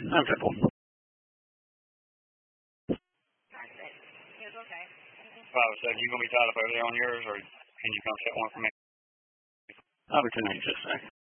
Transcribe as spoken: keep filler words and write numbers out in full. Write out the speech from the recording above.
I'm simple. Five seven. You gonna be tied up over there on yours, or can you come set one for me? I'll be tonight, just a sec.